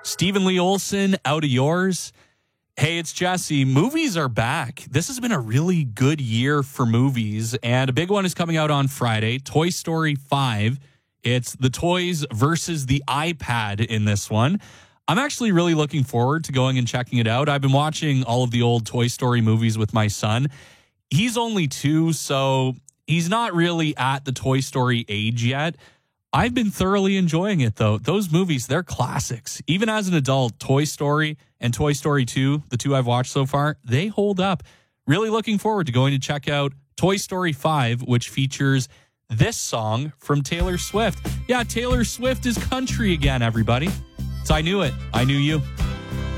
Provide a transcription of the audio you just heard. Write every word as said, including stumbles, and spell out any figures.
Stephen Lee Olsen, Out of Yours. Hey, it's Jesse. Movies are back. This has been a really good year for movies, and a big one is coming out on Friday, Toy Story five. It's the toys versus the iPad in this one. I'm actually really looking forward to going and checking it out. I've been watching all of the old Toy Story movies with my son. He's only two, so he's not really at the Toy Story age yet. I've been thoroughly enjoying it, though. Those movies, they're classics. Even as an adult, Toy Story and Toy Story two, the two I've watched so far, they hold up. Really looking forward to going to check out Toy Story five, which features this song from Taylor Swift. Yeah, Taylor Swift is country again, everybody. So I knew it. I knew you.